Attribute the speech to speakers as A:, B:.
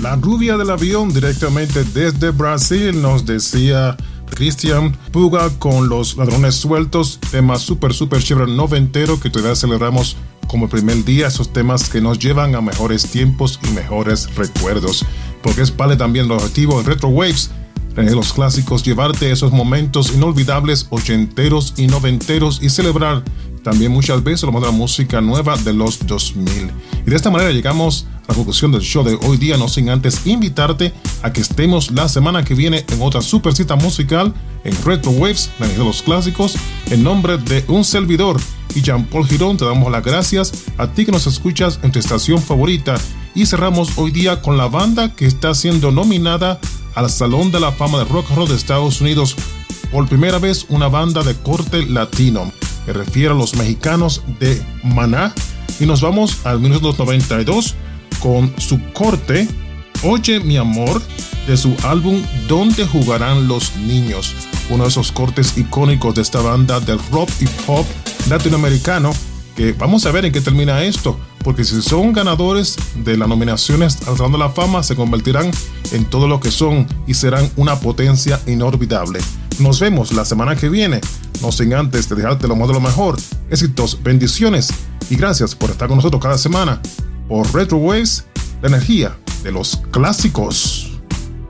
A: La rubia del avión directamente desde Brasil nos decía Cristian Puga con Los Ladrones Sueltos, tema súper chévere noventero que todavía celebramos como primer día, esos temas que nos llevan a mejores tiempos y mejores recuerdos, porque es parte también el objetivo en Retro Waves, de los clásicos, llevarte esos momentos inolvidables ochenteros y noventeros y celebrar también muchas veces lo más de la música nueva de los 2000. Y de esta manera llegamos a la conclusión del show de hoy día, no sin antes invitarte a que estemos la semana que viene en otra super cita musical en Retro Waves, la de los clásicos. En nombre de un servidor y Jean-Paul Girón, te damos las gracias a ti que nos escuchas en tu estación favorita y cerramos hoy día con la banda que está siendo nominada al Salón de la Fama de Rock and Roll de Estados Unidos por primera vez, una banda de corte latino. Me refiero a los mexicanos de Maná y nos vamos al 1992 con su corte Oye mi amor de su álbum Donde jugarán los niños, uno de esos cortes icónicos de esta banda del rock y pop latinoamericano, que vamos a ver en qué termina esto, porque si son ganadores de las nominaciones al Salón de la Fama se convertirán en todo lo que son y serán una potencia inolvidable. Nos vemos la semana que viene, no sin antes de dejarte lo más de lo mejor. Éxitos, bendiciones y gracias por estar con nosotros cada semana por Retro Waves, la energía de los clásicos.